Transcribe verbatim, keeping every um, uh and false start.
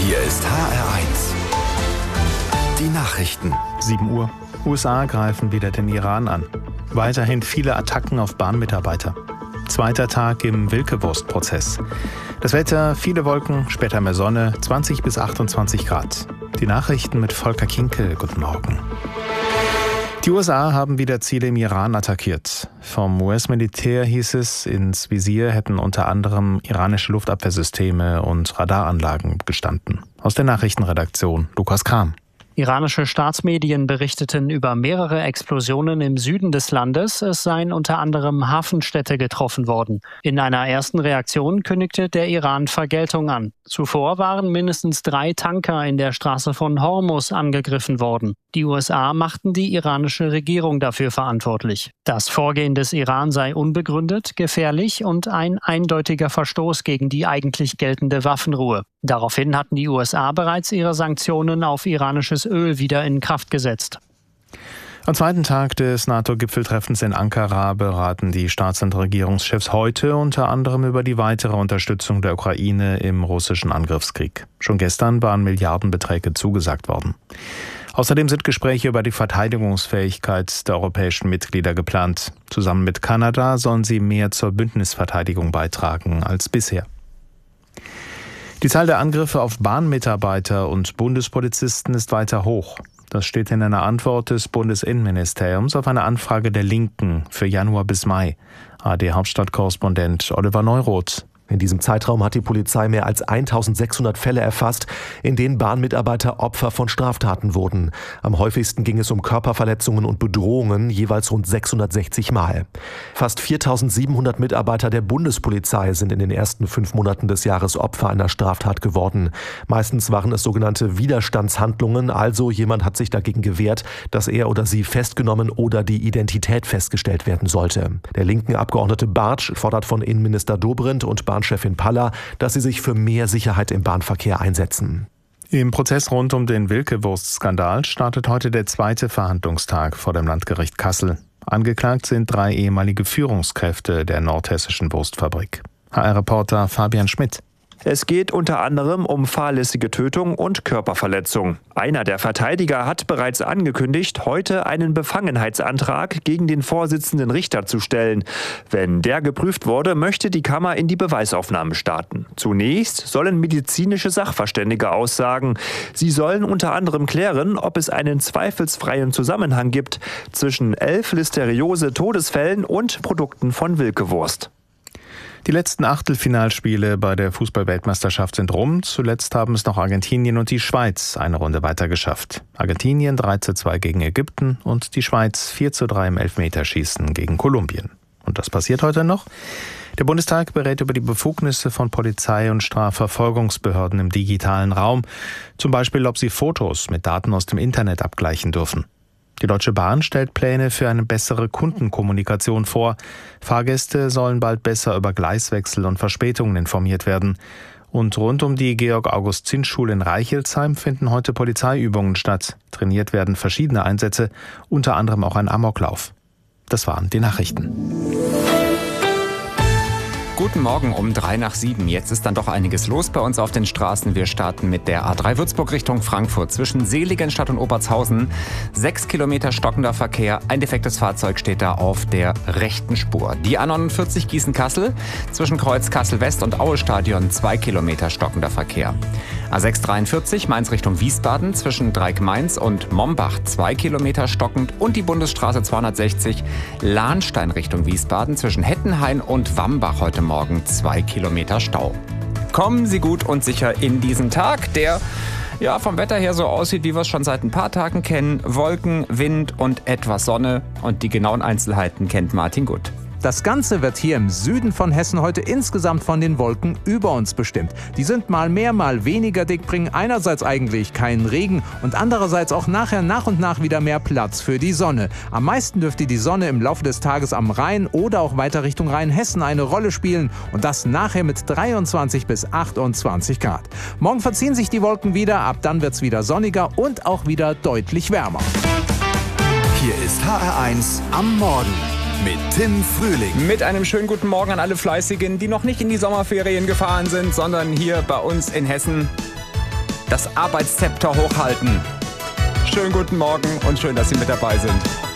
Hier ist H R eins. Die Nachrichten. sieben Uhr. U S A greifen wieder den Iran an. Weiterhin viele Attacken auf Bahnmitarbeiter. Zweiter Tag im Wilkewurst-Prozess. Das Wetter, viele Wolken, später mehr Sonne, zwanzig bis achtundzwanzig Grad. Die Nachrichten mit Volker Kinkel. Guten Morgen. Die U S A haben wieder Ziele im Iran attackiert. Vom U S-Militär hieß es, ins Visier hätten unter anderem iranische Luftabwehrsysteme und Radaranlagen gestanden. Aus der Nachrichtenredaktion Lukas Kram. Iranische Staatsmedien berichteten über mehrere Explosionen im Süden des Landes. Es seien unter anderem Hafenstädte getroffen worden. In einer ersten Reaktion kündigte der Iran Vergeltung an. Zuvor waren mindestens drei Tanker in der Straße von Hormuz angegriffen worden. Die U S A machten die iranische Regierung dafür verantwortlich. Das Vorgehen des Iran sei unbegründet, gefährlich und ein eindeutiger Verstoß gegen die eigentlich geltende Waffenruhe. Daraufhin hatten die U S A bereits ihre Sanktionen auf iranisches Öl wieder in Kraft gesetzt. Am zweiten Tag des NATO-Gipfeltreffens in Ankara beraten die Staats- und Regierungschefs heute unter anderem über die weitere Unterstützung der Ukraine im russischen Angriffskrieg. Schon gestern waren Milliardenbeträge zugesagt worden. Außerdem sind Gespräche über die Verteidigungsfähigkeit der europäischen Mitglieder geplant. Zusammen mit Kanada sollen sie mehr zur Bündnisverteidigung beitragen als bisher. Die Zahl der Angriffe auf Bahnmitarbeiter und Bundespolizisten ist weiter hoch. Das steht in einer Antwort des Bundesinnenministeriums auf eine Anfrage der Linken für Januar bis Mai. A D-Hauptstadtkorrespondent Oliver Neuroth. In diesem Zeitraum hat die Polizei mehr als eintausendsechshundert Fälle erfasst, in denen Bahnmitarbeiter Opfer von Straftaten wurden. Am häufigsten ging es um Körperverletzungen und Bedrohungen, jeweils rund sechshundertsechzig Mal. Fast viertausendsiebenhundert Mitarbeiter der Bundespolizei sind in den ersten fünf Monaten des Jahres Opfer einer Straftat geworden. Meistens waren es sogenannte Widerstandshandlungen, also jemand hat sich dagegen gewehrt, dass er oder sie festgenommen oder die Identität festgestellt werden sollte. Der linken Abgeordnete Bartsch fordert von Innenminister Dobrindt und Bahnchefin Paller, dass sie sich für mehr Sicherheit im Bahnverkehr einsetzen. Im Prozess rund um den Wilkewurst-Skandal startet heute der zweite Verhandlungstag vor dem Landgericht Kassel. Angeklagt sind drei ehemalige Führungskräfte der nordhessischen Wurstfabrik. H R-Reporter Fabian Schmidt. Es geht unter anderem um fahrlässige Tötung und Körperverletzung. Einer der Verteidiger hat bereits angekündigt, heute einen Befangenheitsantrag gegen den Vorsitzenden Richter zu stellen. Wenn der geprüft wurde, möchte die Kammer in die Beweisaufnahme starten. Zunächst sollen medizinische Sachverständige aussagen. Sie sollen unter anderem klären, ob es einen zweifelsfreien Zusammenhang gibt zwischen elf Listeriose-Todesfällen und Produkten von Wilkewurst. Die letzten Achtelfinalspiele bei der Fußball-Weltmeisterschaft sind rum. Zuletzt haben es noch Argentinien und die Schweiz eine Runde weiter geschafft. Argentinien drei zu zwei gegen Ägypten und die Schweiz vier zu drei im Elfmeterschießen gegen Kolumbien. Und das passiert heute noch. Der Bundestag berät über die Befugnisse von Polizei und Strafverfolgungsbehörden im digitalen Raum. Zum Beispiel, ob sie Fotos mit Daten aus dem Internet abgleichen dürfen. Die Deutsche Bahn stellt Pläne für eine bessere Kundenkommunikation vor. Fahrgäste sollen bald besser über Gleiswechsel und Verspätungen informiert werden. Und rund um die Georg-August-Zind-Schule in Reichelsheim finden heute Polizeiübungen statt. Trainiert werden verschiedene Einsätze, unter anderem auch ein Amoklauf. Das waren die Nachrichten. Guten Morgen um drei nach sieben. Jetzt ist dann doch einiges los bei uns auf den Straßen. Wir starten mit der A drei Würzburg Richtung Frankfurt zwischen Seligenstadt und Obertshausen. Sechs Kilometer stockender Verkehr. Ein defektes Fahrzeug steht da auf der rechten Spur. Die A neunundvierzig Gießen-Kassel zwischen Kreuz Kassel-West und Aue-Stadion. Zwei Kilometer stockender Verkehr. A sechs dreiundvierzig Mainz Richtung Wiesbaden zwischen Dreieck-Mainz und Mombach. Zwei Kilometer stockend. Und die Bundesstraße zweihundertsechzig Lahnstein Richtung Wiesbaden zwischen Hettenhain und Wambach heute Morgen zwei Kilometer Stau. Kommen Sie gut und sicher in diesen Tag, der ja vom Wetter her so aussieht, wie wir es schon seit ein paar Tagen kennen. Wolken, Wind und etwas Sonne. Und die genauen Einzelheiten kennt Martin Gut. Das Ganze wird hier im Süden von Hessen heute insgesamt von den Wolken über uns bestimmt. Die sind mal mehr, mal weniger dick, bringen einerseits eigentlich keinen Regen und andererseits auch nachher nach und nach wieder mehr Platz für die Sonne. Am meisten dürfte die Sonne im Laufe des Tages am Rhein oder auch weiter Richtung Rheinhessen eine Rolle spielen und das nachher mit dreiundzwanzig bis achtundzwanzig Grad. Morgen verziehen sich die Wolken wieder, ab dann wird's wieder sonniger und auch wieder deutlich wärmer. Hier ist H R eins am Morgen mit Tim Frühling. Mit einem schönen guten Morgen an alle Fleißigen, die noch nicht in die Sommerferien gefahren sind, sondern hier bei uns in Hessen das Arbeitszepter hochhalten. Schönen guten Morgen und schön, dass Sie mit dabei sind.